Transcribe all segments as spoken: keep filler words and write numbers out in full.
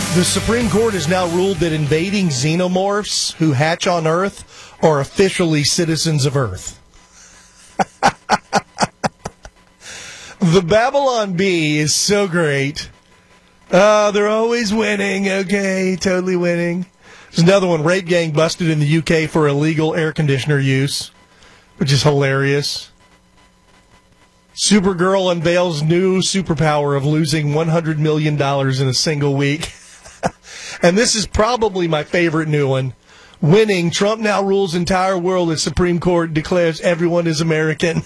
The Supreme Court has now ruled that invading xenomorphs who hatch on Earth are officially citizens of Earth. The Babylon Bee is so great. Uh, they're always winning. Okay, totally winning. There's another one. Rape gang busted in the U K for illegal air conditioner use, which is hilarious. Supergirl unveils new superpower of losing one hundred million dollars in a single week. And this is probably my favorite new one. Winning, Trump now rules entire world as Supreme Court declares everyone is American.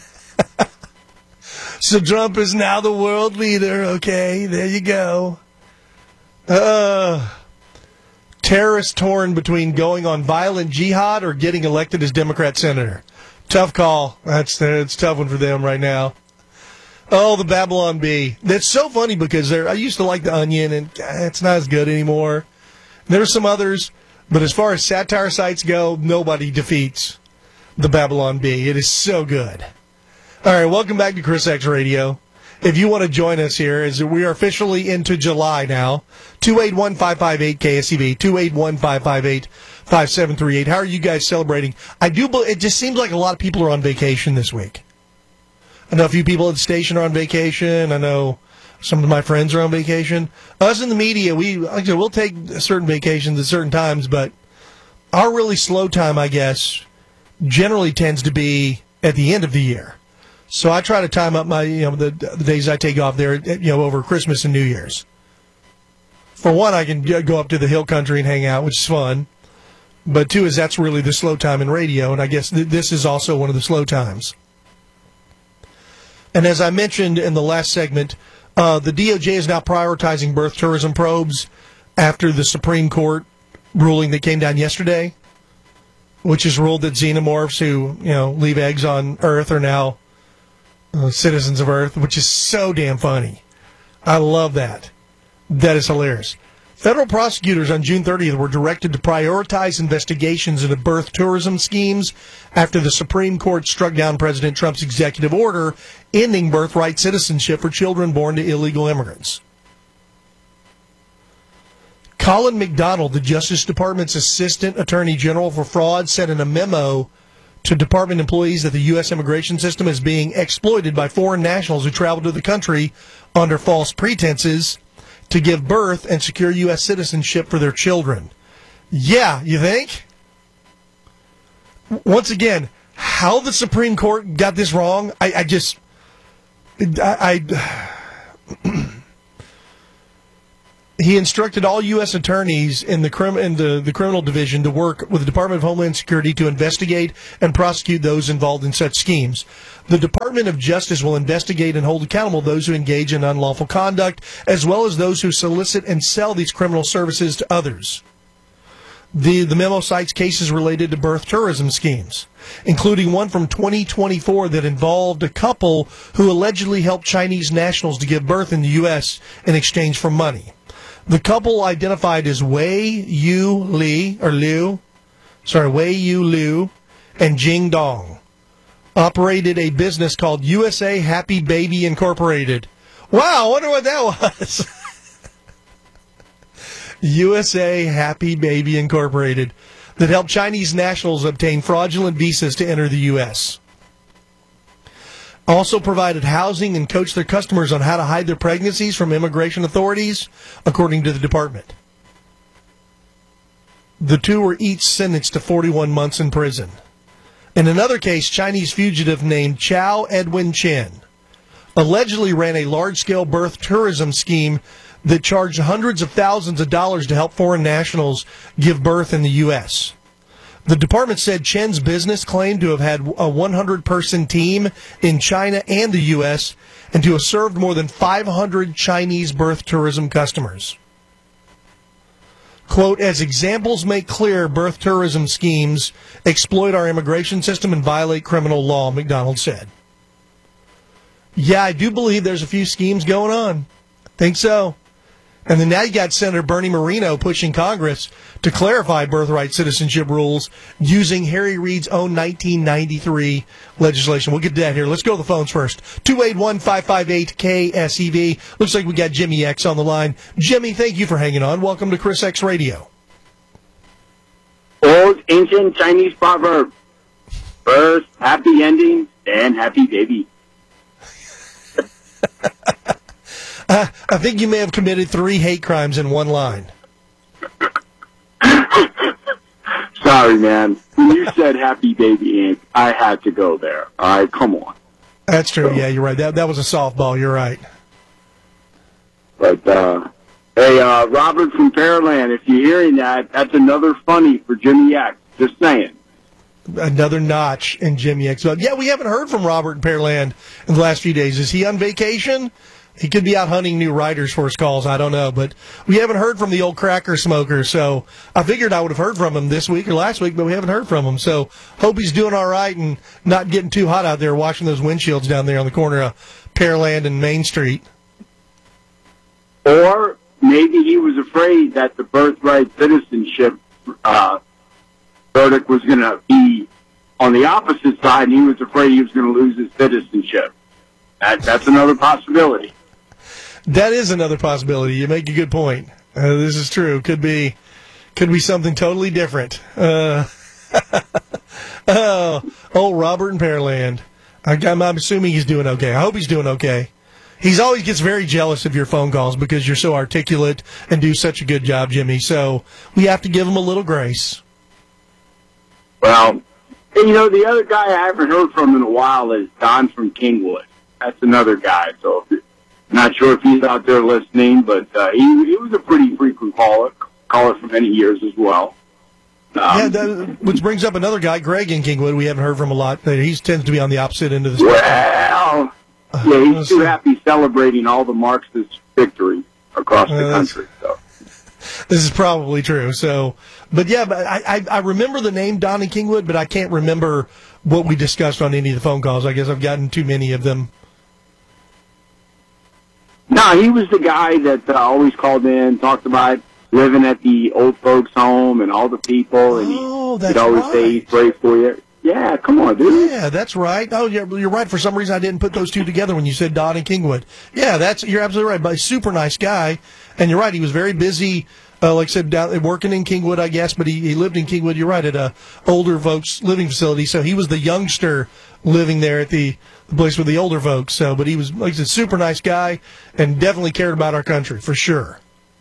So Trump is now the world leader, okay? There you go. Uh, terrorists torn between going on violent jihad or getting elected as Democrat senator. Tough call. That's it's a tough one for them right now. Oh, the Babylon Bee. That's so funny because they're, I used to like The Onion, and it's not as good anymore. There's some others, but as far as satire sites go, nobody defeats the Babylon Bee. It is so good. All right, welcome back to Chris X Radio. If you want to join us here, as we are officially into July now, two eight one, five five eight, K S E V, two eight one, five five eight, five seven three eight. How are you guys celebrating? I do. It just seems like a lot of people are on vacation this week. I know a few people at the station are on vacation. I know some of my friends are on vacation. Us in the media, we like I said, we'll take certain vacations at certain times, but our really slow time, I guess, generally tends to be at the end of the year. So I try to time up my, you know, the, the days I take off there, you know, over Christmas and New Year's. For one, I can go up to the hill country and hang out, which is fun. But two is that's really the slow time in radio, and I guess th- this is also one of the slow times. And as I mentioned in the last segment, uh, the D O J is now prioritizing birth tourism probes after the Supreme Court ruling that came down yesterday, which has ruled that xenomorphs who, you know, leave eggs on Earth are now Uh, citizens of Earth, which is so damn funny. I love that. That is hilarious. Federal prosecutors on June thirtieth were directed to prioritize investigations into birth tourism schemes after the Supreme Court struck down President Trump's executive order ending birthright citizenship for children born to illegal immigrants. Colin McDonald, the Justice Department's Assistant Attorney General for Fraud, said in a memo to department employees that the U S immigration system is being exploited by foreign nationals who travel to the country under false pretenses to give birth and secure U S citizenship for their children. Yeah, you think? Once again, how the Supreme Court got this wrong, I, I just... I... I He instructed all U S attorneys in the crim- in the, the criminal division to work with the Department of Homeland Security to investigate and prosecute those involved in such schemes. The Department of Justice will investigate and hold accountable those who engage in unlawful conduct, as well as those who solicit and sell these criminal services to others. The, the memo cites cases related to birth tourism schemes, including one from twenty twenty-four that involved a couple who allegedly helped Chinese nationals to give birth in the U S in exchange for money. The couple, identified as Wei Yu Li, or Liu, sorry, Wei Yu Liu and Jing Dong, operated a business called U S A Happy Baby Incorporated. Wow, I wonder what that was. U S A Happy Baby Incorporated, that helped Chinese nationals obtain fraudulent visas to enter the U S Also provided housing and coached their customers on how to hide their pregnancies from immigration authorities, according to the department. The two were each sentenced to forty-one months in prison. In another case, Chinese fugitive named Chow Edwin Chen allegedly ran a large-scale birth tourism scheme that charged hundreds of thousands of dollars to help foreign nationals give birth in the U S The department said Chen's business claimed to have had a one hundred person team in China and the U S and to have served more than five hundred Chinese birth tourism customers. Quote, as examples make clear, birth tourism schemes exploit our immigration system and violate criminal law, McDonald said. Yeah, I do believe there's a few schemes going on. I think so. And then now you got Senator Bernie Moreno pushing Congress to clarify birthright citizenship rules using Harry Reid's own nineteen ninety-three legislation. We'll get to that here. Let's go to the phones first. two eight one, five five eight, K S E V. Looks like we got Jimmy X on the line. Jimmy, thank you for hanging on. Welcome to Chris X Radio. Old ancient Chinese proverb. First, happy ending, then happy baby. Uh, I think you may have committed three hate crimes in one line. Sorry, man. When you said happy baby ink, I had to go there. All right, come on. That's true. Yeah, you're right. That that was a softball. You're right. But, uh, hey, uh, Robert from Pearland, if you're hearing that, that's another funny for Jimmy X. Just saying. Another notch in Jimmy X. Yeah, we haven't heard from Robert in Pearland in the last few days. Is he on vacation? He could be out hunting new writers for his calls. I don't know. But we haven't heard from the old cracker smoker. So I figured I would have heard from him this week or last week, but we haven't heard from him. So hope he's doing all right and not getting too hot out there washing those windshields down there on the corner of Pearland and Main Street. Or maybe he was afraid that the birthright citizenship uh, verdict was going to be on the opposite side, and he was afraid he was going to lose his citizenship. That, that's another possibility. That is another possibility. You make a good point. Uh, this is true. Could be, could be something totally different. Uh, oh, oh, Robert in Pearland. I, I'm, I'm assuming he's doing okay. I hope he's doing okay. He's always gets very jealous of your phone calls because you're so articulate and do such a good job, Jimmy. So we have to give him a little grace. Well, you know, the other guy I haven't heard from in a while is Don from Kingwood. That's another guy. So not sure if he's out there listening, but uh, he, he was a pretty frequent caller, caller for many years as well. Um, yeah, that, which brings up another guy, Greg in Kingwood. We haven't heard from a lot. He tends to be on the opposite end of the spectrum. Well, yeah, he's too happy celebrating all the Marxist victories across the uh, country. So. This is probably true. So, but yeah, but I, I, I remember the name Donnie Kingwood, but I can't remember what we discussed on any of the phone calls. I guess I've gotten too many of them. No, he was the guy that uh, always called in, talked about living at the old folks' home and all the people, and oh, he, that's he'd always right. say he'd pray for you. Yeah, come on, dude. Yeah, that's right. Oh, you're, you're right. For some reason, I didn't put those two together when you said Don and Kingwood. Yeah, that's you're absolutely right. But a super nice guy, and you're right. He was very busy, uh, like I said, down, working in Kingwood, I guess. But he, he lived in Kingwood. You're right, at a older folks living facility. So he was the youngster living there at the, the place with the older folks. So, but he was, like I said, super nice guy, and definitely cared about our country for sure.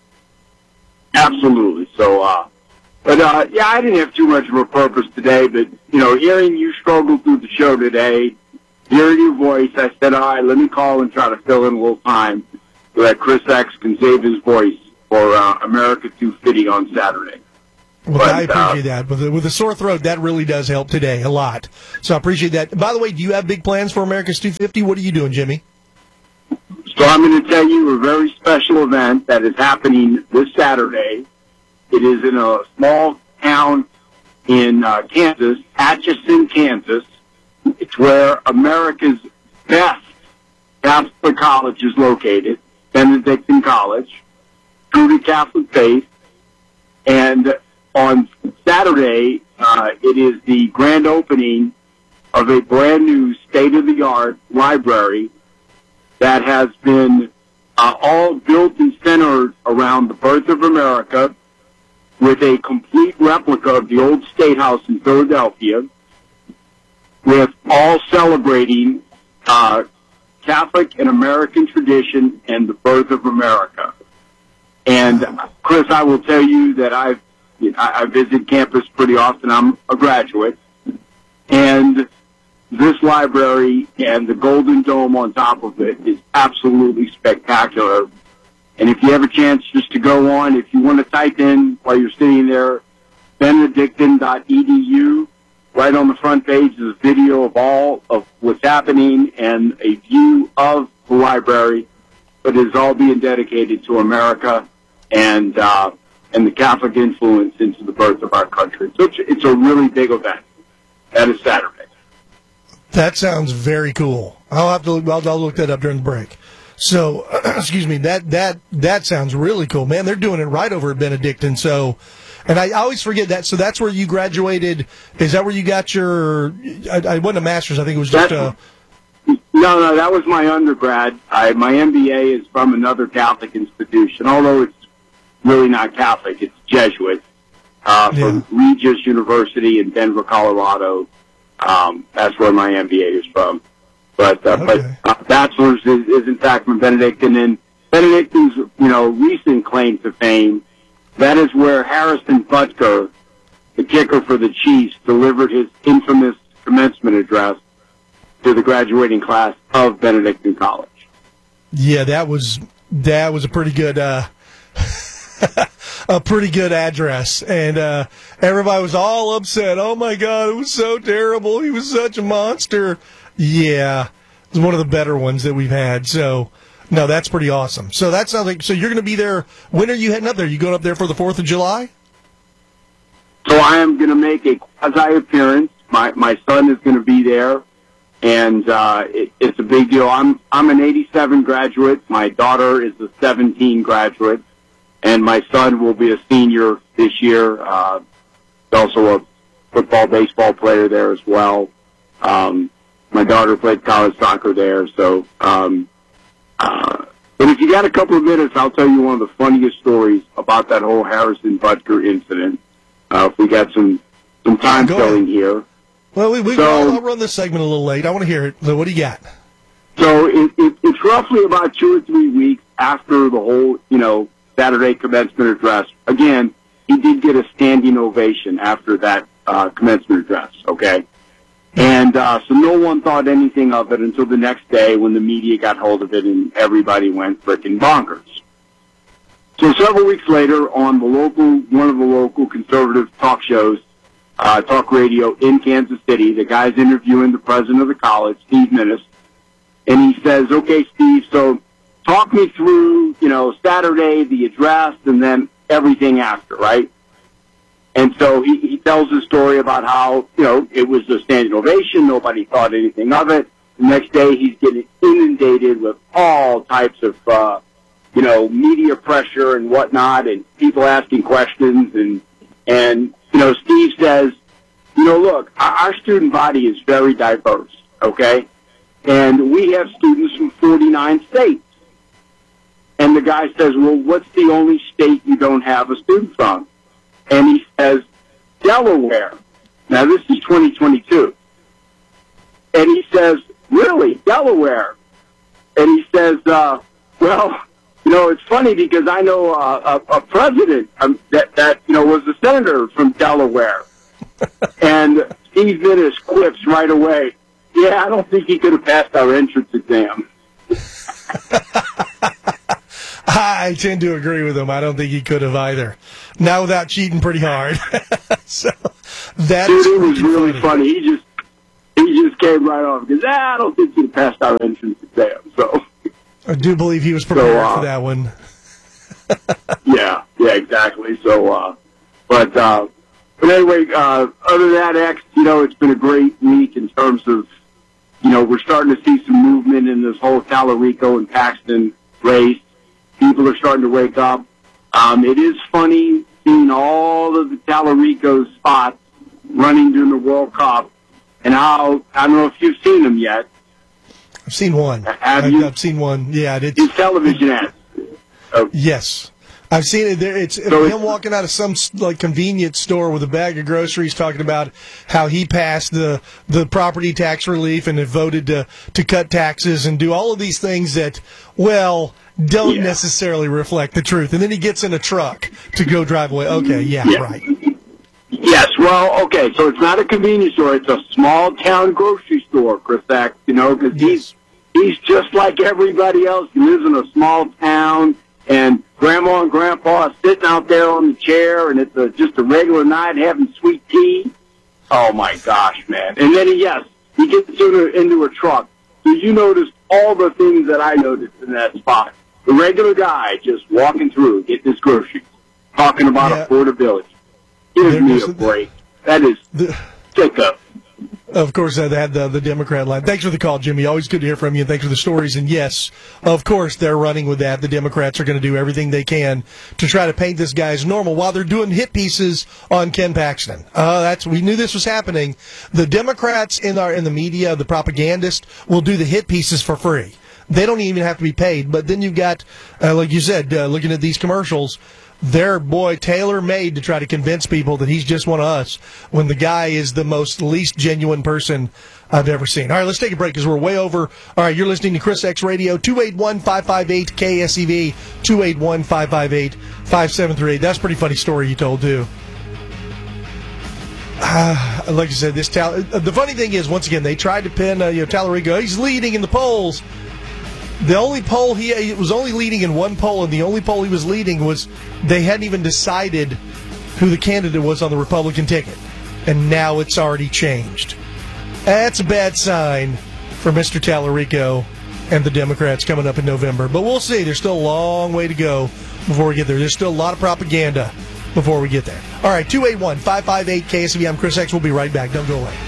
Absolutely. So, uh, but uh, yeah, I didn't have too much of a purpose today. But you know, hearing you struggle through the show today, hearing your voice, I said, all right, let me call and try to fill in a little time so that Chris X can save his voice for uh, America two fifty on Saturday. Well, but, I appreciate uh, that. With a, with a sore throat, that really does help today a lot. So I appreciate that. By the way, do you have big plans for America's two fifty? What are you doing, Jimmy? So I'm going to tell you a very special event that is happening this Saturday. It is in a small town in uh, Kansas, Atchison, Kansas. It's where America's best Catholic college is located, Benedictine College, true to Catholic faith. And on Saturday, uh, it is the grand opening of a brand new state-of-the-art library that has been uh, all built and centered around the birth of America, with a complete replica of the old State House in Philadelphia, with all celebrating uh, Catholic and American tradition and the birth of America. And, Chris, I will tell you that I've, I visit campus pretty often. I'm a graduate. And this library and the Golden Dome on top of it is absolutely spectacular. And if you have a chance just to go on, if you want to type in while you're sitting there, benedictine dot e d u, right on the front page is a video of all of what's happening and a view of the library. But it is all being dedicated to America and uh, and the Catholic influence into the birth of our country. So it's, it's a really big event. That is Saturday. That sounds very cool. I'll have to I'll, I'll look that up during the break. So, excuse me, that, that, that sounds really cool, man. They're doing it right over at Benedictine. So, and I always forget that. So that's where you graduated. Is that where you got your, I, I wasn't a master's. I think it was just That's, a. No, no, that was my undergrad. I, my M B A is from another Catholic institution, although it's really not Catholic. It's Jesuit, uh, from Yeah. Regis University in Denver, Colorado. Um, that's where my M B A is from. But, uh, Okay. but uh, bachelor's is, is in fact from Benedictine. And Benedictine's, you know, recent claim to fame, that is where Harrison Butker, the kicker for the Chiefs, delivered his infamous commencement address to the graduating class of Benedictine College. Yeah, that was, that was a pretty good, uh, a pretty good address. And, uh, everybody was all upset. Oh my God, it was so terrible. He was such a monster. Yeah, it's one of the better ones that we've had. So, no, that's pretty awesome. So that sounds like, so you're going to be there. When are you heading up there? You going up there for the fourth of July? So I am going to make a quasi appearance. My my son is going to be there, and uh, it, it's a big deal. I'm I'm an eighty-seven graduate. My daughter is a seventeen graduate, and my son will be a senior this year. Uh, he's also a football, baseball player there as well. Um, my daughter played college soccer there, so. Um, Uh, but if you got a couple of minutes, I'll tell you one of the funniest stories about that whole Harrison Butker incident. Uh, if we got some some time Go filling ahead. here. Well, we, we, So- I'll, I'll run this segment a little late. I want to hear it. So what do you got? So it, it, it's roughly about two or three weeks after the whole, you know, Saturday commencement address. Again, he did get a standing ovation after that uh, commencement address, okay? And uh, so no one thought anything of it until the next day when the media got hold of it and everybody went frickin' bonkers. So several weeks later, on the local, one of the local conservative talk shows, uh, talk radio in Kansas City, the guy's interviewing the president of the college, Steve Minnis, and he says, "Okay, Steve, so talk me through, you know, Saturday, the address, and then everything after, right?" And so he, he tells a story about how, you know, it was a standing ovation. Nobody thought anything of it. The next day he's getting inundated with all types of, uh, you know, media pressure and whatnot and people asking questions. And, and, you know, Steve says, you know, look, our, our student body is very diverse, okay? And we have students from forty-nine states. And the guy says, well, what's the only state you don't have a student from? And he says, Delaware. Now, this is twenty twenty-two. And he says, really, Delaware? And he says, uh, well, you know, it's funny because I know uh, a, a president um, that, that, you know, was a senator from Delaware. And Steve Minnis quips right away, yeah, I don't think he could have passed our entrance exam. I tend to agree with him. I don't think he could have either. Not without cheating pretty hard. So that's Dude, it was really funny. He just he just came right off because ah, I don't think he passed our entrance exam. So I do believe he was prepared So, uh, for that one. yeah, yeah, exactly. So, uh, but uh, but anyway, uh, other than that, X, you know, it's been a great week in terms of, you know, we're starting to see some movement in this whole Talarico and Paxton race. People are starting to wake up. Um, it is funny seeing all of the Talarico spots running during the World Cup and how, I don't know if you've seen them yet. I've seen one. Have I've, you? I've seen one. Yeah, it's These television ads. Uh, yes. I've seen it there. It's So him it's- walking out of some like convenience store with a bag of groceries, talking about how he passed the the property tax relief and had voted to to cut taxes and do all of these things that, well, don't Yeah. necessarily reflect the truth. And then he gets in a truck to go drive away. Okay, yeah, Yeah. right. Yes, well, okay, so it's not a convenience store. It's a small-town grocery store, Chris Ack, you know, because he's, he's just like everybody else. He lives in a small town, and Grandma and Grandpa are sitting out there on the chair, and it's a, just a regular night having sweet tea. Oh, my gosh, man. And then, yes, he gets into, into a truck. So you noticed all the things that I noticed in that spot. The regular guy just walking through, getting his groceries, talking about Yeah. affordability. Give There me goes a the- break. That is The, sick of. Of course, they had the, the Democrat line. Thanks for the call, Jimmy. Always good to hear from you, and thanks for the stories. And yes, of course, they're running with that. The Democrats are going to do everything they can to try to paint this guy as normal while they're doing hit pieces on Ken Paxton. Uh, that's we knew this was happening. The Democrats in our in the media, the propagandists, will do the hit pieces for free. They don't even have to be paid. But then you've got, uh, like you said, uh, looking at these commercials, they're, boy, tailor-made to try to convince people that he's just one of us when the guy is the most least genuine person I've ever seen. All right, let's take a break because we're way over. All right, you're listening to Chris X Radio, two eight one, five five eight, K S E V, two eight one, five five eight, five seven three eight. That's a pretty funny story you told, too. Uh, like I said, this Tal- the funny thing is, once again, they tried to pin uh, you know, Tallarico. He's leading in the polls. The only poll he, he was only leading in one poll, and the only poll he was leading was they hadn't even decided who the candidate was on the Republican ticket, and now it's already changed. That's a bad sign for Mister Tallarico and the Democrats coming up in November. But we'll see. There's still a long way to go before we get there. There's still a lot of propaganda before we get there. All right, two eight one, five five eight, K S V. I'm Chris X. We'll be right back. Don't go away.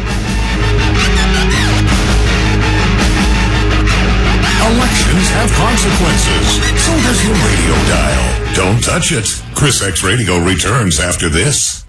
Elections have consequences. So does your radio dial. Don't touch it. Chris X Radio returns after this.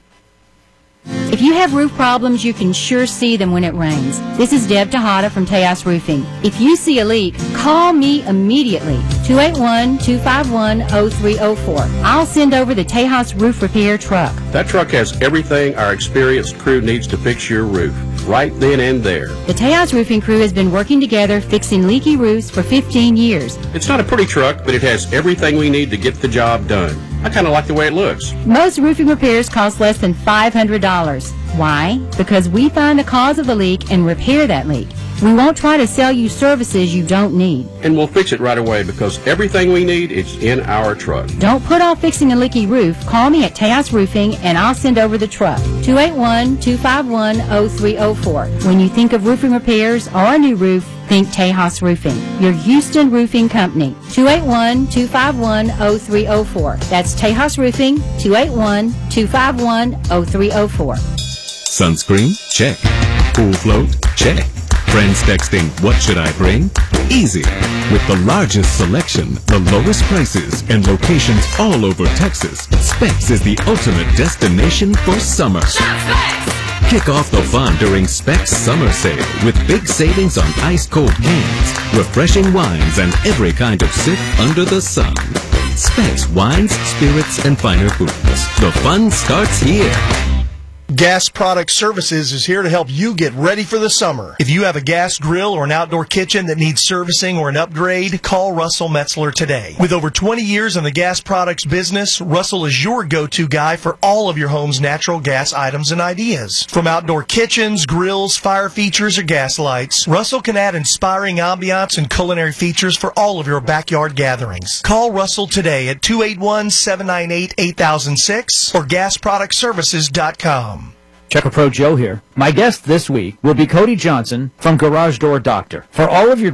If you have roof problems, you can sure see them when it rains. This is Deb Tejada from Tejas Roofing. If you see a leak, call me immediately, two eight one, two five one, zero three zero four. I'll send over the Tejas Roof Repair truck. That truck has everything our experienced crew needs to fix your roof, right then and there. The Tejas Roofing crew has been working together fixing leaky roofs for fifteen years. It's not a pretty truck, but it has everything we need to get the job done. I kind of like the way it looks. Most roofing repairs cost less than five hundred dollars. Why? Because we find the cause of the leak and repair that leak. We won't try to sell you services you don't need. And we'll fix it right away because everything we need is in our truck. Don't put off fixing a leaky roof. Call me at Tejas Roofing and I'll send over the truck. two eight one, two five one, zero three zero four. When you think of roofing repairs or a new roof, think Tejas Roofing, your Houston roofing company. two eight one, two five one, zero three zero four. That's Tejas Roofing, two eight one, two five one, zero three zero four. Sunscreen? Check. Cool float? Check. Friends texting, what should I bring? Easy. With the largest selection, the lowest prices, and locations all over Texas, Specs is the ultimate destination for summer. Kick off the fun during Specs Summer Sale with big savings on ice-cold cans, refreshing wines, and every kind of sip under the sun. Specs Wines, Spirits, and Finer Foods. The fun starts here. Gas Product Services is here to help you get ready for the summer. If you have a gas grill or an outdoor kitchen that needs servicing or an upgrade, call Russell Metzler today. With over twenty years in the gas products business, Russell is your go-to guy for all of your home's natural gas items and ideas. From outdoor kitchens, grills, fire features, or gas lights, Russell can add inspiring ambiance and culinary features for all of your backyard gatherings. Call Russell today at two eight one, seven nine eight, eight thousand six or gas product services dot com. Checker Pro Joe here. My guest this week will be Cody Johnson from Garage Door Doctor. For all of your